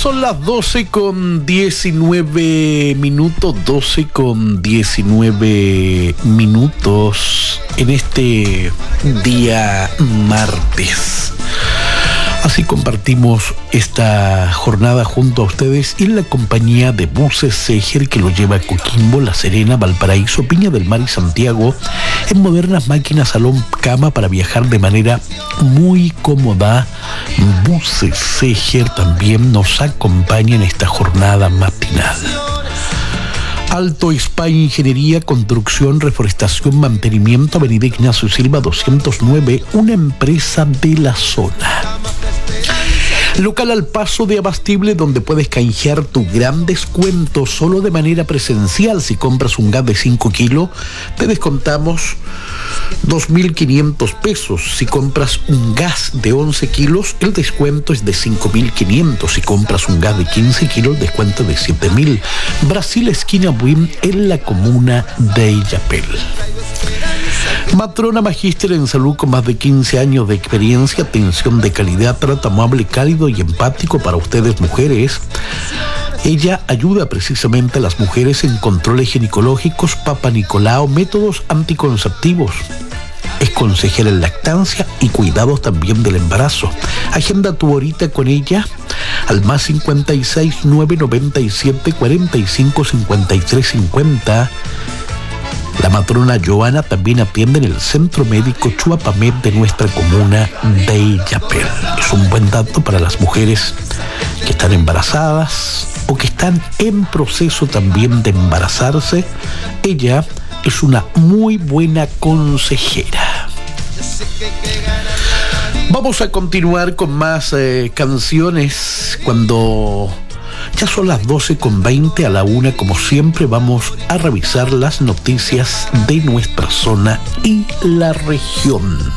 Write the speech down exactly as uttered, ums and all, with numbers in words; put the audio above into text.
son las doce con diecinueve minutos, doce con diecinueve minutos en este día martes. Así compartimos esta jornada junto a ustedes y en la compañía de Buses Seger, que lo lleva a Coquimbo, La Serena, Valparaíso, Viña del Mar y Santiago, en modernas máquinas salón cama para viajar de manera muy cómoda. Buses Seger también nos acompaña en esta jornada matinal. Alto España Ingeniería, Construcción, Reforestación, Mantenimiento, Avenida Ignacio Silva doscientos nueve, una empresa de la zona. Local al paso de Abastible, donde puedes canjear tu gran descuento solo de manera presencial. Si compras un gas de cinco kilos, te descontamos dos mil quinientos pesos. Si compras un gas de once kilos, el descuento es de cinco mil quinientos. Si compras un gas de quince kilos, el descuento es de siete mil. Brasil, esquina Buin, en la comuna de Illapel. Matrona Magíster en salud con más de quince años de experiencia, atención de calidad, trato amable, cálido y empático para ustedes mujeres. Ella ayuda precisamente a las mujeres en controles ginecológicos, Papa Nicolau, métodos anticonceptivos. Es consejera en lactancia y cuidados también del embarazo. Agenda tu horita con ella al más cincuenta y seis, nueve noventa y siete, cuarenta y cinco, cincuenta y tres cincuenta. La matrona Joana también atiende en el Centro Médico Chuapamed de nuestra comuna de Illapel. Es un buen dato para las mujeres que están embarazadas o que están en proceso también de embarazarse. Ella es una muy buena consejera. Vamos a continuar con más eh, canciones cuando... Ya son las doce con veinte, a la una, como siempre, vamos a revisar las noticias de nuestra zona y la región.